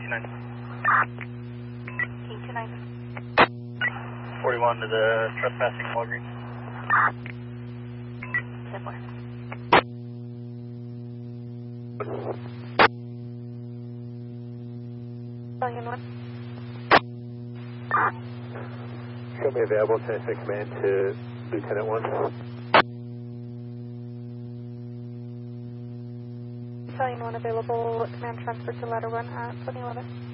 29. King 29. 41 to the trespassing Walgreens. 10-4. Volume 1. Show me available, 10-6 command to Lieutenant 1. Volume 1 available, command transfer to ladder 1 at 2011.